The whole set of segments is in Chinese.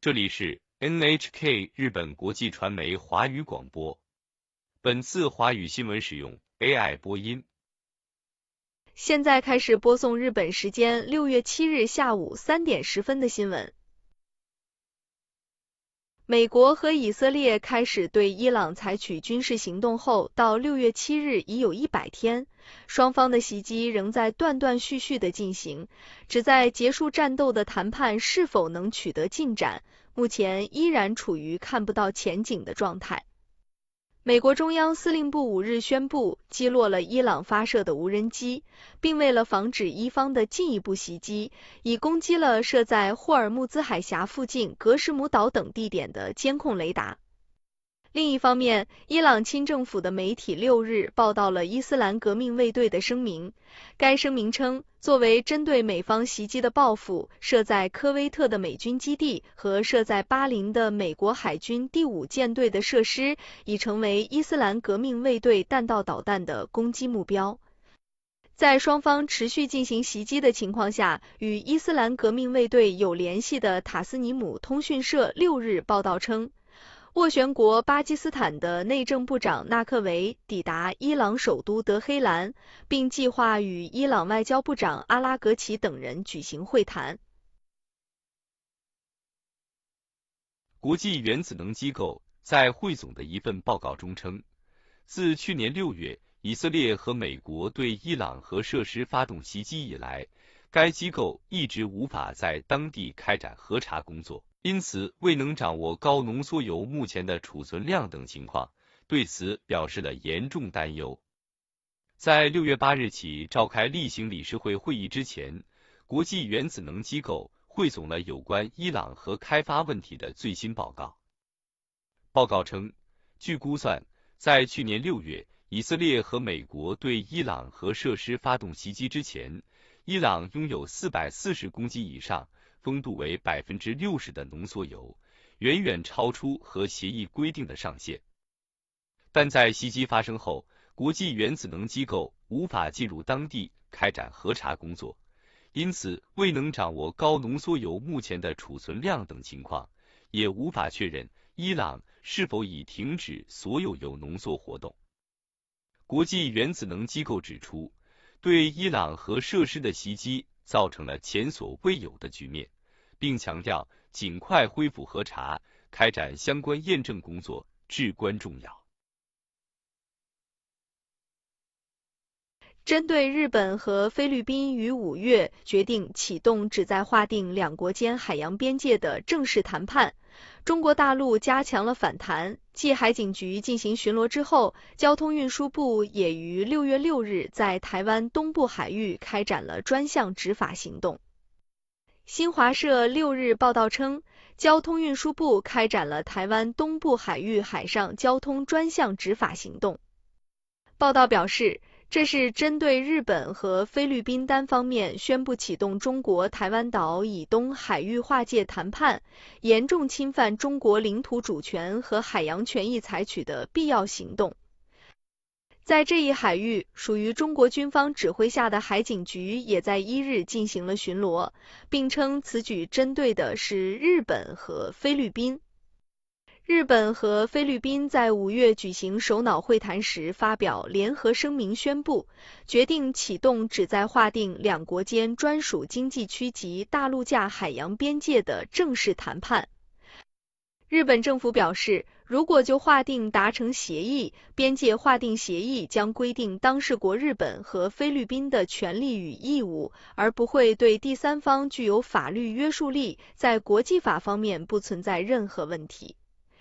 这里是 NHK 日本国际传媒华语广播。本次华语新闻使用 AI 播音。 现在开始播送日本时间6月7日下午3点10分的新闻。美国和以色列开始对伊朗采取军事行动后，到6月7日已有100天，双方的袭击仍在断断续续的进行，旨在结束战斗的谈判是否能取得进展，目前依然处于看不到前景的状态。美国中央司令部5日宣布击落了伊朗发射的无人机，并为了防止伊方的进一步袭击，已攻击了设在霍尔木兹海峡附近格什姆岛等地点的监控雷达。另一方面，伊朗亲政府的媒体6日报道了伊斯兰革命卫队的声明。该声明称，作为针对美方袭击的报复，设在科威特的美军基地和设在巴林的美国海军第5舰队的设施已成为伊斯兰革命卫队弹道导弹的攻击目标。在双方持续进行袭击的情况下，与伊斯兰革命卫队有联系的塔斯尼姆通讯社6日报道称，斡旋国巴基斯坦的内政部长纳克维抵达伊朗首都德黑兰，并计划与伊朗外交部长阿拉格齐等人举行会谈。 国际原子能机构在汇总的一份报告中称，自去年6月以色列和美国对伊朗核设施发动袭击以来，该机构一直无法在当地开展核查工作，因此未能掌握高浓缩铀目前的储存量等情况，对此表示了严重担忧。在6月8日起召开例行理事会会议之前，国际原子能机构汇总了有关伊朗核开发问题的最新报告。报告称，据估算，在去年6月以色列和美国对伊朗核设施发动袭击之前，伊朗拥有440公斤以上，丰度为 60% 的浓缩铀，远远超出核协议规定的上限。但在袭击发生后，国际原子能机构无法进入当地开展核查工作，因此未能掌握高浓缩铀目前的储存量等情况，也无法确认伊朗是否已停止所有铀浓缩活动。国际原子能机构指出，对伊朗核设施的袭击造成了前所未有的局面，并强调尽快恢复核查，开展相关验证工作至关重要。 针对日本和菲律宾于5月决定启动旨在划定两国间海洋边界的正式谈判，中国大陆加强了反弹。继海警局进行巡逻之后，交通运输部也于6月6日在台湾东部海域开展了专项执法行动。新华社6日报道称，交通运输部开展了台湾东部海域海上交通专项执法行动。报道表示，这是针对日本和菲律宾单方面宣布启动中国台湾岛以东海域划界谈判，严重侵犯中国领土主权和海洋权益采取的必要行动。在这一海域，属于中国军方指挥下的海警局也在1日进行了巡逻，并称此举针对的是日本和菲律宾。日本和菲律宾在5月举行首脑会谈时发表联合声明，宣布决定启动旨在划定两国间专属经济区及大陆架海洋边界的正式谈判。日本政府表示，如果就划定达成协议，边界划定协议将规定当事国日本和菲律宾的权利与义务，而不会对第三方具有法律约束力，在国际法方面不存在任何问题。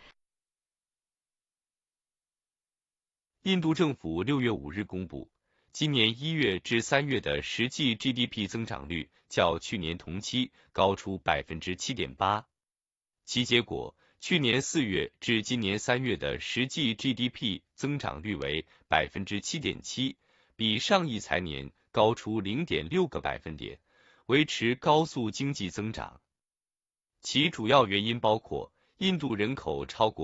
印度政府6月5日公布，今年1月至3月的实际 GDP 增长率较去年同期高出 7.8%。其结果，去年4月至今年3月的实际 GDP 增长率为 7.7%， 比上一财年高出 0.6个百分点，维持高速经济增长。其主要原因包括印度人口超过